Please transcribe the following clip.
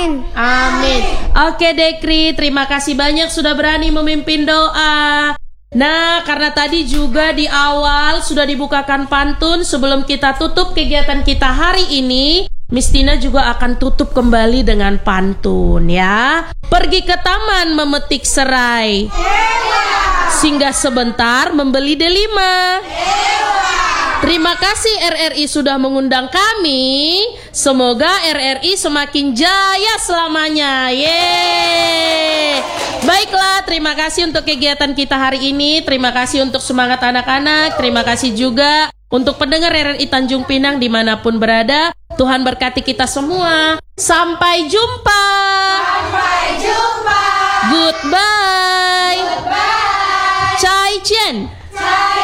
Amin. Amin. Oke Dekri, terima kasih banyak sudah berani memimpin doa. Nah, karena tadi juga di awal sudah dibukakan pantun, sebelum kita tutup kegiatan kita hari ini, Miss Tina juga akan tutup kembali dengan pantun ya. Pergi ke taman memetik serai, singgah sebentar membeli delima. Terima kasih RRI sudah mengundang kami. Semoga RRI semakin jaya selamanya. Yeay. Baiklah, terima kasih untuk kegiatan kita hari ini. Terima kasih untuk semangat anak-anak. Terima kasih juga untuk pendengar RRI Tanjung Pinang dimanapun berada. Tuhan berkati kita semua. Sampai jumpa. Sampai jumpa. Goodbye. Goodbye. Cai Chen.